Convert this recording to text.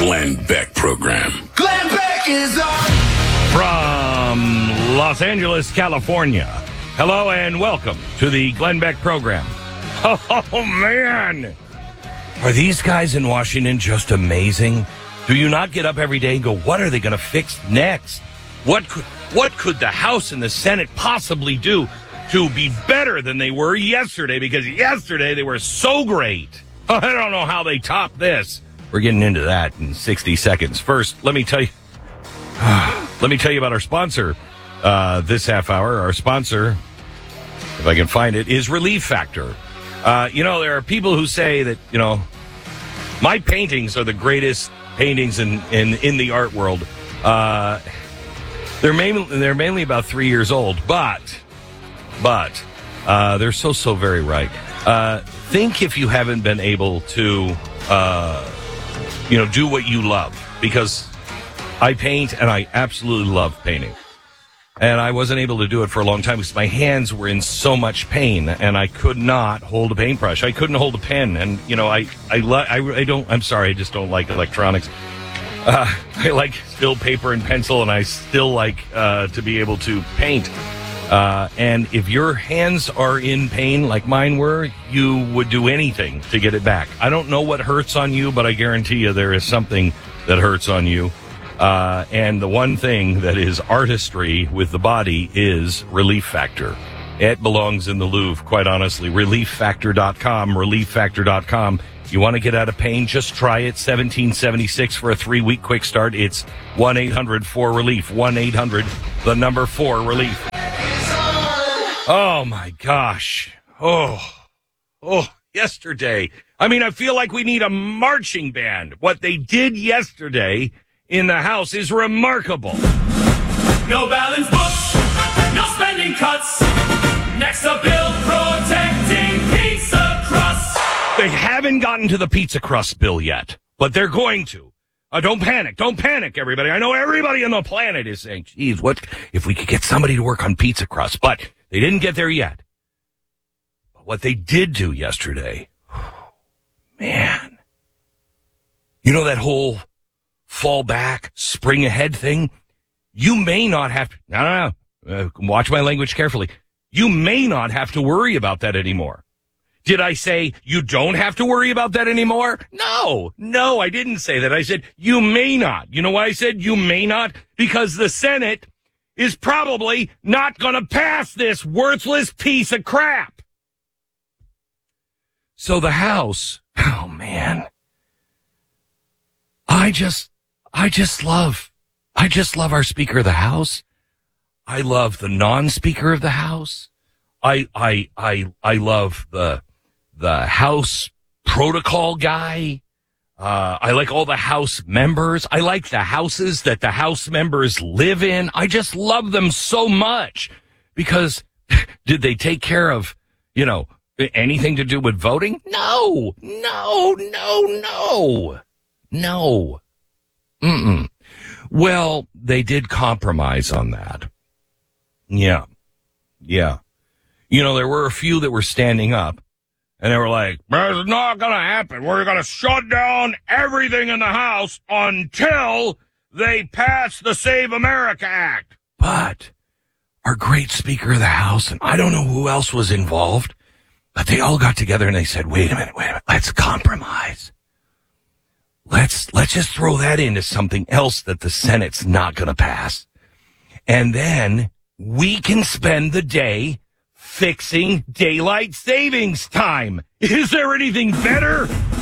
Glenn Beck Program. Glenn Beck is on. From Los Angeles, California. Hello and welcome to the Glenn Beck Program. Oh, man. Are these guys in Washington just amazing? Do you not get up every day and go, what are they going to fix next? What could the House and the Senate possibly do to be better than they were yesterday? Because yesterday they were so great. I don't know how they top this. We're getting into that in 60 seconds. First, let me tell you about our sponsor this half hour. Our sponsor, if I can find it, is Relief Factor. There are people who say that, my paintings are the greatest paintings in the art world. They're mainly about 3 years old, but they're so very right. Think if you haven't been able to, do what you love, because I paint and I absolutely love painting. And I wasn't able to do it for a long time because my hands were in so much pain and I could not hold a paintbrush. I couldn't hold a pen. And, I'm sorry, I just don't like electronics. I like still paper and pencil, and I still like to be able to paint. And if your hands are in pain like mine were, you would do anything to get it back. I don't know what hurts on you, but I guarantee you there is something that hurts on you. And the one thing that is artistry with the body is Relief Factor. It belongs in the Louvre, quite honestly. ReliefFactor.com, ReliefFactor.com. You want to get out of pain? Just try it. $17.76 for a 3-week quick start. It's 1-800-4-RELIEF. 1-800-4-RELIEF. Oh, my gosh. Oh, yesterday. I feel like we need a marching band. What they did yesterday in the House is remarkable. No balance books, no spending cuts. Next a bill protecting pizza crust. They haven't gotten to the pizza crust bill yet, but they're going to. Don't panic, everybody. I know everybody on the planet is saying, geez, what if we could get somebody to work on pizza crust? But they didn't get there yet. But what they did do yesterday, man, that whole fall back, spring ahead thing, you may not have to, no, watch my language carefully. You may not have to worry about that anymore. Did I say you don't have to worry about that anymore? No, I didn't say that. I said you may not. You know why I said you may not? Because the Senate is probably not going to pass this worthless piece of crap. So the House, oh man, I just love our Speaker of the House. I love the non-Speaker of the House. I love the House protocol guy. I like all the House members. I like the houses that the House members live in. I just love them so much because did they take care of, anything to do with voting? No. Well, they did compromise on that. Yeah. There were a few that were standing up, and they were like, it's not going to happen. We're going to shut down everything in the House until they pass the Save America Act. But our great Speaker of the House, and I don't know who else was involved, but they all got together and they said, wait a minute, let's compromise. Let's just throw that into something else that the Senate's not going to pass. And then we can spend the day fixing daylight savings time. Is there anything better?